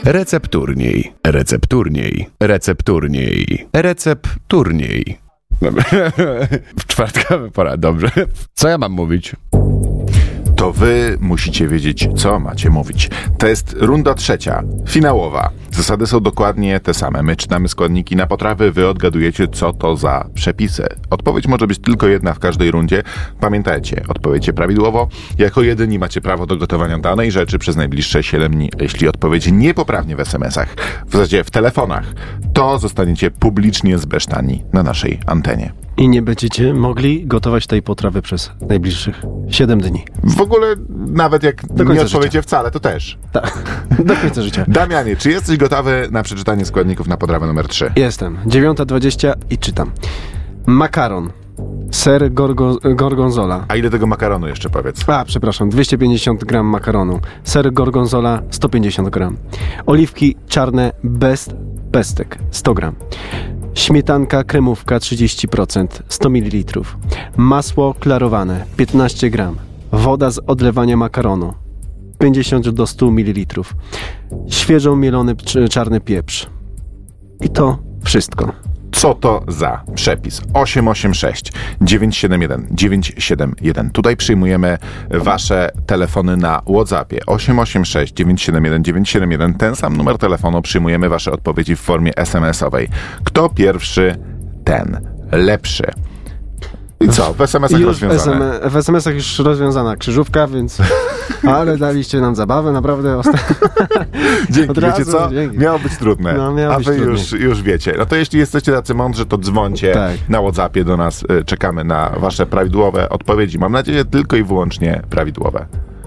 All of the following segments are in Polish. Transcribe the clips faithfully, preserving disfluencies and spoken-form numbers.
Recepturniej, recepturniej, recepturniej, recepturniej. W czwartkowy pora, dobrze. Co ja mam mówić? To wy musicie wiedzieć, co macie mówić. To jest runda trzecia, finałowa. Zasady są dokładnie te same. My czytamy składniki na potrawy, wy odgadujecie, co to za przepisy. Odpowiedź może być tylko jedna w każdej rundzie. Pamiętajcie, odpowiedzcie prawidłowo. Jako jedyni macie prawo do gotowania danej rzeczy przez najbliższe siedem dni. Jeśli odpowiecie niepoprawnie w es em esach, w zasadzie w telefonach, to zostaniecie publicznie zbesztani na naszej antenie. I nie będziecie mogli gotować tej potrawy przez najbliższych siedem dni. W ogóle nawet jak nie odpowiecie życia. wcale, to też. Tak, do końca życia. Damianie, czy jesteś gotowy na przeczytanie składników na potrawę numer trzy? Jestem. dziewiąta dwadzieścia i czytam. Makaron. Ser gorgo, gorgonzola. A ile tego makaronu jeszcze powiedz? A, przepraszam, dwieście pięćdziesiąt gram makaronu. Ser gorgonzola sto pięćdziesiąt gram. Oliwki czarne bez pestek sto gram. Śmietanka kremówka trzydzieści procent sto mililitrów. Masło klarowane piętnaście gram. Woda z odlewania makaronu pięćdziesiąt do stu mililitrów. Świeżo mielony czarny pieprz. I to wszystko. Co to za przepis? osiem osiem sześć dziewięć siedem jeden dziewięć siedem jeden. Tutaj przyjmujemy wasze telefony na WhatsAppie. osiem osiem sześć dziewięć siedem jeden dziewięć siedem jeden. Ten sam numer telefonu przyjmujemy wasze odpowiedzi w formie es em esowej. Kto pierwszy, ten lepszy. I co? W es em esach już rozwiązane. W es em esach już rozwiązana krzyżówka, więc... Ale daliście nam zabawę, naprawdę. Osta... Dzięki, Od wiecie razu, co? dzięki. Miało być trudne, No, miało a być wy trudniej. już, już wiecie. No to jeśli jesteście tacy mądrzy, to dzwońcie Tak. na WhatsAppie do nas. y, Czekamy na wasze prawidłowe odpowiedzi. Mam nadzieję, tylko i wyłącznie prawidłowe.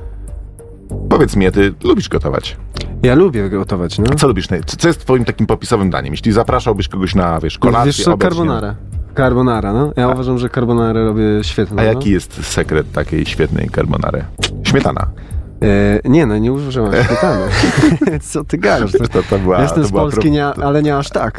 Powiedz mi, ty lubisz gotować? Ja lubię gotować, no. Co lubisz? naj- Co co jest twoim takim popisowym daniem? Jeśli zapraszałbyś kogoś na, wiesz, kolację, Wiesz co, obiad, carbonara. Carbonara, no. Ja A- uważam, że carbonarę robię świetnie. A no. jaki jest sekret takiej świetnej carbonary? Śmietana. E, nie, no nie użyłam śmietany. Co ty gadasz? To, To, to była, Jestem to z była Polski, pro- nie, ale nie aż tak.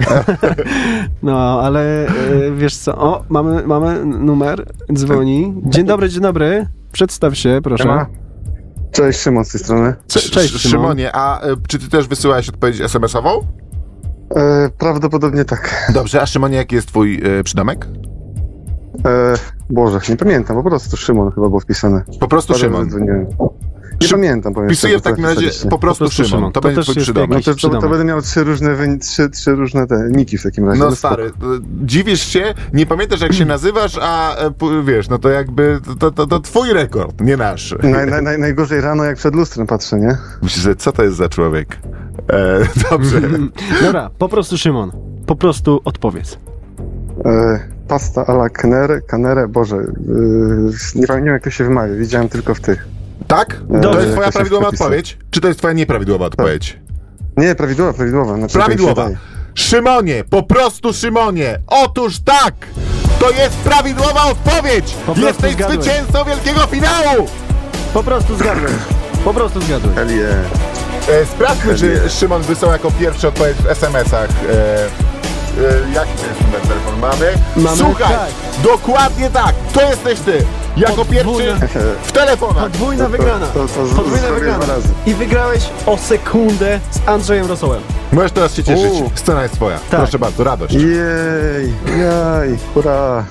No, ale e, wiesz co? O, mamy, mamy numer, dzwoni. Dzień dobry, dzień dobry. Przedstaw się, proszę. Siema. Cześć, Szymon z tej strony. Cze- Cześć, Sz- Szymon. Szymonie, a y, czy ty też wysyłałeś odpowiedź es em esową? E, prawdopodobnie tak. Dobrze, a Szymonie, jaki jest twój y, przydomek? E, Boże, nie pamiętam, po prostu Szymon chyba było wpisane. Po prostu Parę Szymon. razy dzwoniłem. Nie Szym- pamiętam, powiem Wpisuję szczerze, w takim co razie napisaliście. po prostu, Po prostu Szymon. Szymon. To, To będzie też twój jest przydomek. No jakiś to, to, to przydomek. będę miał trzy różne, wyni- trzy, trzy różne te niki w takim razie. No spoko. stary, y, dziwisz się, nie pamiętasz jak się nazywasz, a y, p- wiesz, no to jakby to, to, to twój rekord, nie nasz. Naj, naj, naj, najgorzej rano, jak przed lustrem patrzę, nie? Myślę, że co to jest za człowiek? E, dobrze. Dobra, po prostu Szymon. Po prostu odpowiedz. E, pasta alla canere, canere, Boże, e, nie pamiętam jak to się wymawia, widziałem tylko w tych. Tak? To Dobrze. jest twoja To się prawidłowa wpisał. odpowiedź? Czy to jest twoja nieprawidłowa odpowiedź? Nie, prawidłowa, prawidłowa. Znaczy, tak mi się Prawidłowa. wydaje. Szymonie, po prostu Szymonie. Otóż tak! To jest prawidłowa odpowiedź! Po prostu Jesteś zgadłem. zwycięzcą wielkiego finału! Po prostu zgadłem. Po prostu zgadłem. Hell yeah. E, sprawdźmy, czy Szymon wysłał jako pierwszy odpowiedź w es em esach. E, e, jaki to jest numer telefonu? Mamy? Mamy, Słuchaj, tak. dokładnie tak! To jesteś ty! Jako pierwszy Podwójna- w telefonach! Podwójna wygrana. To, to, to Podwójna zrobię wygrana. dwa razy. I wygrałeś o sekundę z Andrzejem Rosołem. Możesz teraz się cieszyć. U. Scena jest twoja. Tak. Proszę bardzo, radość. Jej, jej, hurra.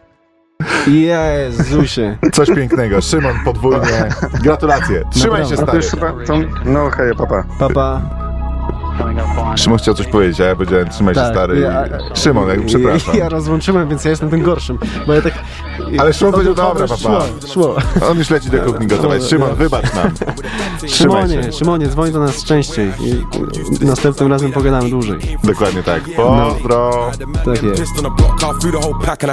Jezusie. Coś pięknego. Szymon podwójnie. Gratulacje. Trzymaj Naprawdę. się, No to stary. już chyba, to, no hej, papa. Papa. Szymon chciał coś powiedzieć, a ja powiedziałem trzymaj się, Tak, stary. ja- I... Szymon, jak, przepraszam. Ja rozłączyłem, więc ja jestem tym gorszym. Bo ja tak... Ale Szymon powiedział, Dobra, dobra, papa. Szło, szło. On już leci do kuchni gotować. Szymon, wybacz nam. Trzymaj Szymonie, się. Szymonie, dzwoń do nas częściej. I następnym razem pogadamy dłużej. Dokładnie tak. Pozdro. Tak jest. Pissed on the block, car through the whole pack and I